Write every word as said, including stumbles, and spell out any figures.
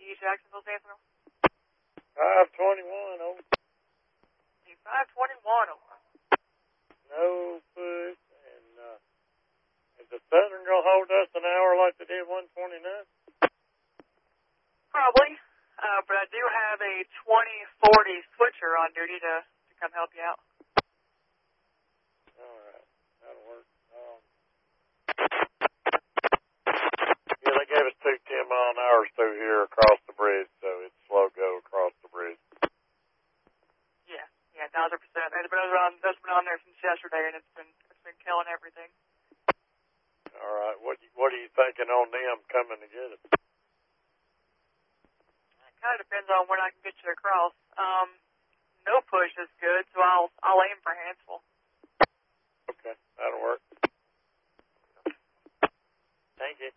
Jacksonville, Sanford. five twenty-one, over. five twenty-one, over. No push, and uh, is the Southern going to hold us an hour like they did one twenty-nine? Probably, uh, but I do have a twenty forty switcher on duty to, to come help you out. All right, that'll work. Um, yeah, they gave us two ten mile an hours through here across the bridge, so it's slow go across the bridge. Yeah, yeah, thousand percent. It's been on, it's been on there since yesterday, and it's been it's been killing everything. All right, what you, what are you thinking on them coming to get us? It kind of depends on when I can get you across. Um, no push is good, so I'll I'll aim for handsful. Okay, that'll work. Thank you.